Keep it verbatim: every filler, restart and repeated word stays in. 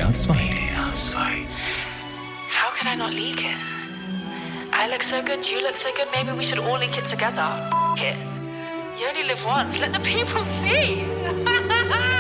R zwei. W D R zwei. How could I not leak it? I look so good, you look so good, maybe we should all leak it together. F it. You only live once, let the people see.